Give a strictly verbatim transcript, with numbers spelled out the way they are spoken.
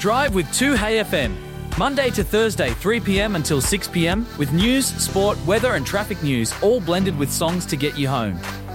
Drive with two Hey F M. Monday to Thursday, three p.m. until six p.m. with news, sport, weather and traffic news all blended with songs to get you home.